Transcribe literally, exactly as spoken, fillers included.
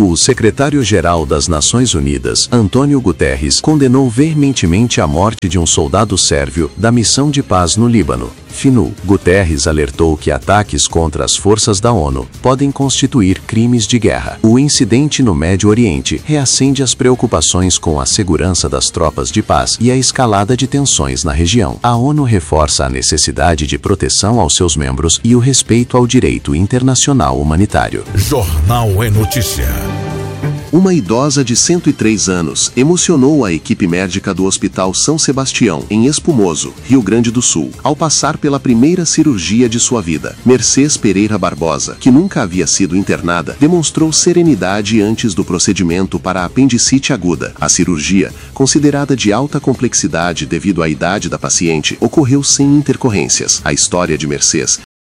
O secretário-geral das Nações Unidas, Antônio Guterres, condenou veementemente a morte de um soldado sérvio da missão de paz no Líbano. F N U. Guterres alertou que ataques contra as forças da ONU podem constituir crimes de guerra. O incidente no Médio Oriente reacende as preocupações com a segurança das tropas de paz e a escalada de tensões na região. A ONU reforça a necessidade de proteção aos seus membros e o respeito ao direito internacional humanitário. Jornal é Notícia. Uma idosa de cento e três anos emocionou a equipe médica do Hospital São Sebastião, em Espumoso, Rio Grande do Sul, ao passar pela primeira cirurgia de sua vida. Mercês Pereira Barbosa, que nunca havia sido internada, demonstrou serenidade antes do procedimento para a apendicite aguda. A cirurgia, considerada de alta complexidade devido à idade da paciente, ocorreu sem intercorrências. A história de Mercês